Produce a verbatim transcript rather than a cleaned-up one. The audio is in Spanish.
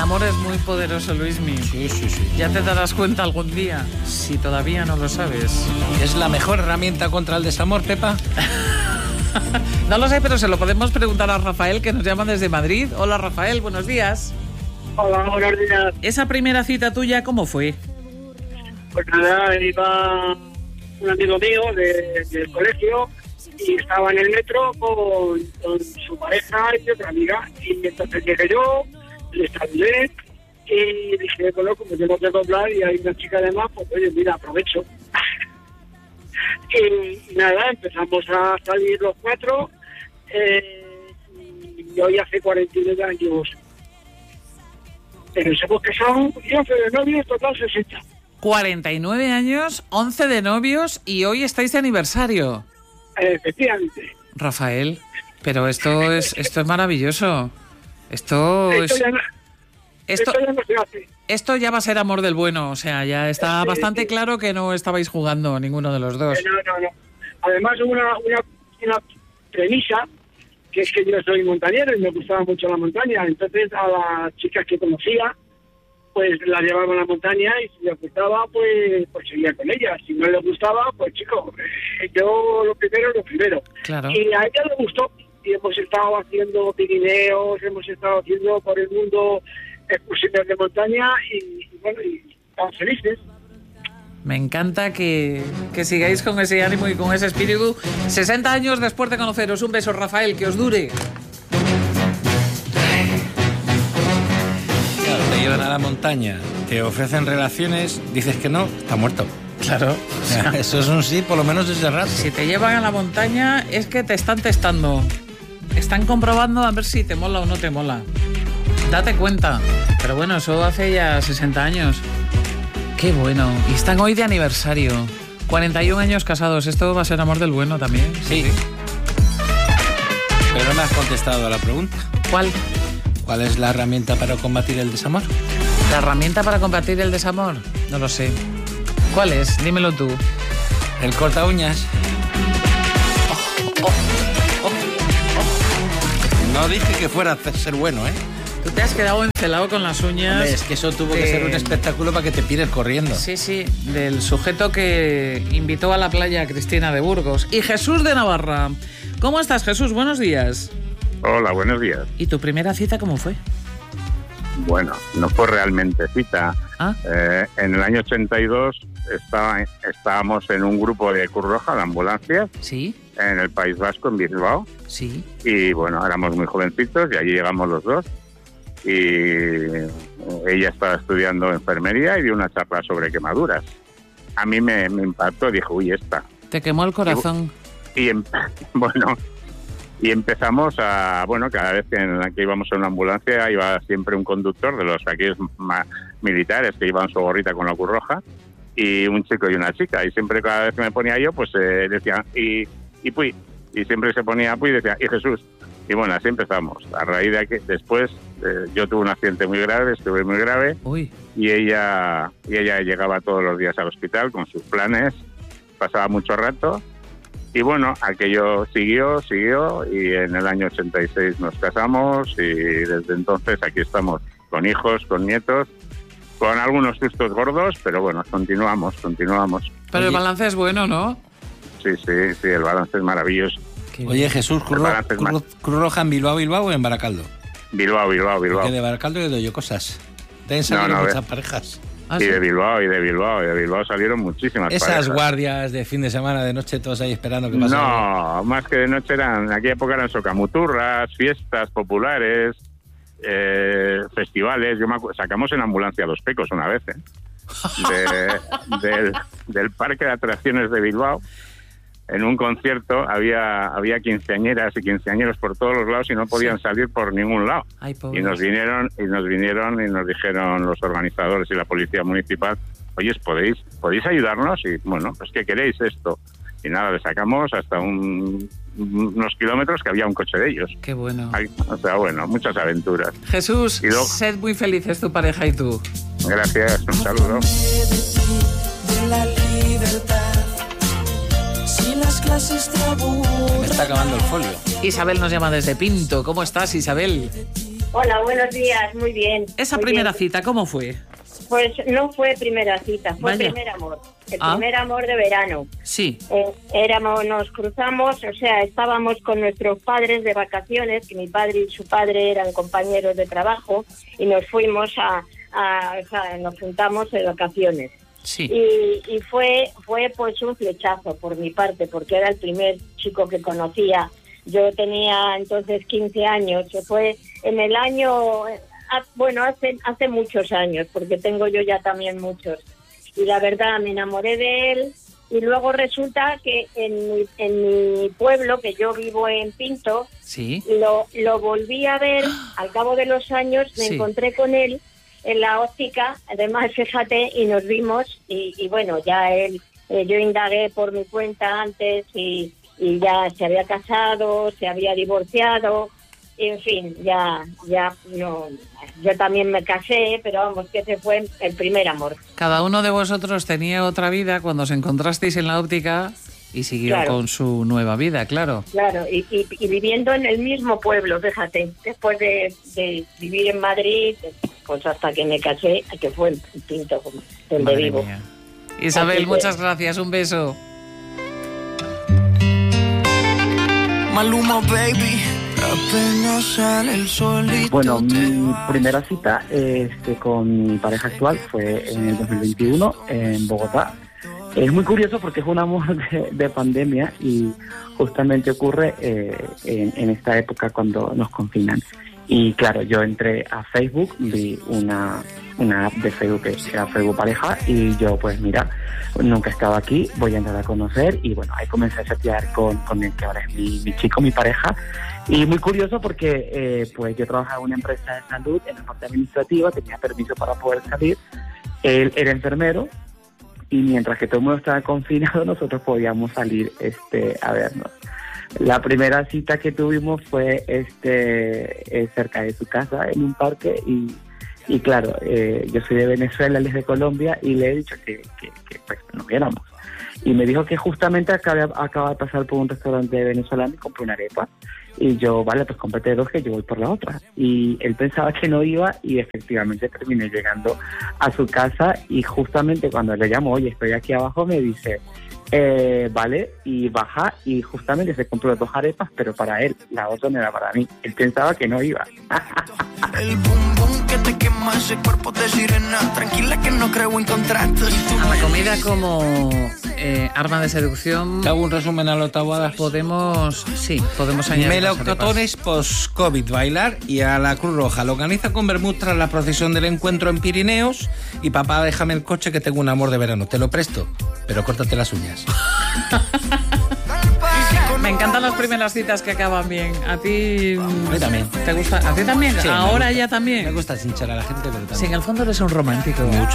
amor es muy poderoso, Luismi. Sí, sí, sí. Ya te darás cuenta algún día, si todavía no lo sabes. ¿Es la mejor herramienta contra el desamor, Pepa? No lo sé, pero se lo podemos preguntar a Rafael, que nos llama desde Madrid. Hola, Rafael, buenos días. Hola, buenos días. ¿Esa primera cita tuya cómo fue? Pues nada, iba un amigo mío de, del colegio y estaba en el metro con, con su pareja y otra amiga. Y entonces llegué yo, le saludé y dije, bueno, como tengo que doblar y hay una chica además, pues oye, mira, aprovecho. y, y nada, empezamos a salir los cuatro eh, y hoy hace cuarenta y nueve años. Pero nos hemos casado y once de novios, total sesenta. cuarenta y nueve años, once de novios y hoy estáis de aniversario. Efectivamente. Rafael, pero esto es esto es maravilloso. Esto, Esto, es ya no, esto, esto ya no se hace. esto ya va a ser amor del bueno, o sea, ya está Sí, bastante sí. claro que no estabais jugando ninguno de los dos. Eh, No, no, no. Además, una, una, una premisa, que es que yo soy montañero y me gustaba mucho la montaña. Entonces, a las chicas que conocía, pues las llevaba a la montaña y si les gustaba, pues, pues seguía con ellas. Si no les gustaba, pues chico, eh, yo lo primero, lo primero. Claro. Y a ella le gustó. Y hemos estado haciendo Pirineos, hemos estado haciendo por el mundo excursiones de montaña y, y bueno, y estamos felices. Me encanta que, que sigáis con ese ánimo y con ese espíritu. sesenta años después de conoceros. Un beso, Rafael, que os dure. Claro, te llevan a la montaña, te ofrecen relaciones, dices que no, está muerto. Claro. O sea, eso es un sí, por lo menos desde rato. Si te llevan a la montaña es que te están testando. Están comprobando a ver si te mola o no te mola. Date cuenta. Pero bueno, eso hace ya sesenta años. Qué bueno. Y están hoy de aniversario. cuarenta y un años casados. Esto va a ser amor del bueno también. Sí. Pero no me has contestado a la pregunta. ¿Cuál? ¿Cuál es la herramienta para combatir el desamor? ¿La herramienta para combatir el desamor? No lo sé. ¿Cuál es? Dímelo tú. El corta uñas. No dije que fuera a ser bueno, ¿eh? Tú te has quedado encelado con las uñas. Hombre, es que eso tuvo de... que ser un espectáculo para que te pires corriendo. Sí, sí, del sujeto que invitó a la playa a Cristina de Burgos. Y Jesús de Navarra. ¿Cómo estás, Jesús? Buenos días. Hola, buenos días. ¿Y tu primera cita cómo fue? Bueno, no fue realmente cita. ¿Ah? Eh, en el año ochenta y dos estaba, estábamos en un grupo de Cruz Roja, de ambulancias, Sí, en el País Vasco, en Bilbao. sí. Y bueno, éramos muy jovencitos y allí llegamos los dos. Y ella estaba estudiando enfermería y dio una charla sobre quemaduras. A mí me, me impactó, dije, uy, esta. Te quemó el corazón. Y em- bueno, y empezamos a, bueno, cada vez que, en la que íbamos en una ambulancia iba siempre un conductor de los aquí ma- militares que iban su gorrita con la Cruz Roja y un chico y una chica. Y siempre cada vez que me ponía yo, pues eh, decía, y, y Puy. Y siempre se ponía Puy y decía, y Jesús. Y bueno, así empezamos. A raíz de que después eh, yo tuve un accidente muy grave, estuve muy grave. Uy. Y ella, y ella llegaba todos los días al hospital con sus planes, pasaba mucho rato. Y bueno, aquello siguió, siguió y en el año ochenta y seis nos casamos y desde entonces aquí estamos con hijos, con nietos, con algunos sustos gordos, pero bueno, continuamos, continuamos. Pero Oye. el balance es bueno, ¿no? Sí, sí, sí, el balance es maravilloso. Qué Oye, Jesús, Cruz, Ro- balance es Cruz- Cruz Roja en Bilbao, Bilbao o en Baracaldo. Bilbao, Bilbao, Bilbao. Porque de Baracaldo he oído cosas. Deben salir No, no, muchas ve. parejas. ¿Ah, Y sí? de Bilbao, y de Bilbao, y de Bilbao salieron muchísimas Esas parejas. guardias de fin de semana, de noche, todos ahí esperando que pase algo. No, más que de noche eran, en aquella época eran socamuturras, fiestas populares, eh, festivales. Yo me acu- sacamos en ambulancia a Los Pecos una vez, ¿eh? De- del, del parque de atracciones de Bilbao. En un concierto había había quinceañeras y quinceañeros por todos los lados y no podían Sí. salir por ningún lado. Ay, pobre. Y nos vinieron y nos vinieron y nos dijeron los organizadores y la policía municipal, oye, ¿podéis podéis ayudarnos? Y bueno, pues ¿qué queréis esto? Y nada, le sacamos hasta un, unos kilómetros que había un coche de ellos. Qué bueno. Ay, o sea, bueno, muchas aventuras. Jesús, Y luego- sed muy felices tu pareja y tú. Gracias, un saludo. De la libertad. Si las clases te Me aburren, está acabando el folio. Isabel nos llama desde Pinto. ¿Cómo estás, Isabel? Hola, buenos días, muy bien. Esa muy primera bien. cita, ¿cómo fue? Pues no fue primera cita, fue Vaya. primer amor. El Ah. primer amor de verano. Sí. Eh, éramos, nos cruzamos, o sea, estábamos con nuestros padres de vacaciones, que mi padre y su padre eran compañeros de trabajo, y nos fuimos a, a o sea, nos juntamos en vacaciones. Sí. Y, y fue, fue pues un flechazo por mi parte, porque era el primer chico que conocía. Yo tenía entonces quince años, se fue en el año, ah, bueno, hace, hace muchos años, porque tengo yo ya también muchos. Y la verdad, me enamoré de él, y luego resulta que en mi, en mi pueblo, que yo vivo en Pinto, Sí. lo, lo volví a ver, al cabo de los años me Sí. encontré con él en la óptica, además fíjate, y nos vimos, y, y bueno, ya él, eh, yo indagué por mi cuenta antes, y, y ya se había casado, se había divorciado, en fin, ya, ya no, yo también me casé, pero vamos, que ese fue el primer amor. Cada uno de vosotros tenía otra vida cuando os encontrasteis en la óptica y siguió Claro. con su nueva vida, claro. Claro, y, y, y viviendo en el mismo pueblo, fíjate, después de, de vivir en Madrid, pues hasta que me casé, que fue en Pinto, donde Madre vivo. mía. Isabel, Así que- muchas gracias, un beso. Maluma, baby. Apenas sale el solito. Bueno, mi primera cita este, con mi pareja actual fue en el dos mil veintiuno en Bogotá. Es muy curioso porque es un amor de, de pandemia y justamente ocurre eh, en, en esta época cuando nos confinan. Y claro, yo entré a Facebook, vi una, una app de Facebook que era Facebook Pareja y yo pues mira, nunca he estado aquí, voy a entrar a conocer y bueno, ahí comencé a chatear con, con el que ahora es mi, mi chico, mi pareja. Y muy curioso porque eh, pues yo trabajaba en una empresa de salud en la parte administrativa, tenía permiso para poder salir, él era enfermero y mientras que todo el mundo estaba confinado nosotros podíamos salir este a vernos. La primera cita que tuvimos fue este eh, cerca de su casa en un parque y, y claro, eh, yo soy de Venezuela, él es de Colombia y le he dicho que, que, que pues nos viéramos. Y me dijo que justamente acaba, acaba de pasar por un restaurante venezolano y compré una arepa. Y yo, vale, pues cómprate dos que yo voy por la otra. Y él pensaba que no iba y efectivamente terminé llegando a su casa y justamente cuando le llamo, oye, estoy aquí abajo, me dice, eh, vale, y baja y justamente se compró dos arepas, pero para él, la otra no era para mí. Él pensaba que no iba. El bum bum que te quema ese cuerpo de sirena. Tranquila que no creo en contratos. A la comida como eh, arma de seducción Te hago un resumen a lo tabuadas. podemos, sí, podemos añadir las arepas. Melocotones post-COVID bailar y a la Cruz Roja. Lo organiza con Bermud tras la procesión del encuentro en Pirineos. Y papá, déjame el coche que tengo un amor de verano. Te lo presto, pero córtate las uñas. Me encantan las primeras citas que acaban bien. ¿A ti A mí también. te gusta? ¿A ti también? Sí, me Ahora gusta. ya Me también. gusta hinchar a la gente, pero también. Si en el fondo eres un romántico. Mucho.